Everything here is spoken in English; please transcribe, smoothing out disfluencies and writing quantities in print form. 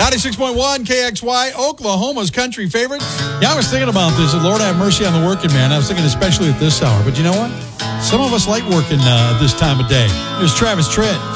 96.1 KXY, Oklahoma's country favorites. Yeah, I was thinking about this. Lord have mercy on the working man. I was thinking especially at this hour. But you know what? Some of us like working this time of day. There's Travis Tritt.